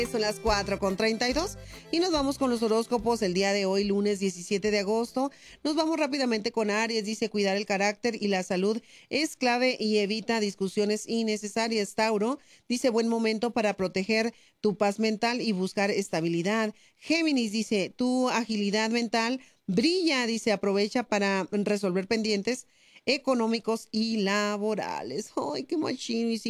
Son las 4:32 y nos vamos con los horóscopos el día de hoy, lunes 17 de agosto. Nos vamos rápidamente con Aries. Dice, cuidar el carácter y la salud es clave y evita discusiones innecesarias. Tauro dice, buen momento para proteger tu paz mental y buscar estabilidad. Géminis dice, tu agilidad mental brilla. Dice, aprovecha para resolver pendientes económicos y laborales. ¡Ay, qué machín!